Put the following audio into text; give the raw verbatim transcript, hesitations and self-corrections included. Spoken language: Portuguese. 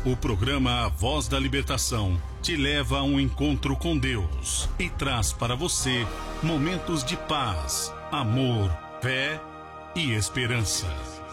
O programa A Voz da Libertação te leva a um encontro com Deus e traz para você momentos de paz, amor, fé e esperança.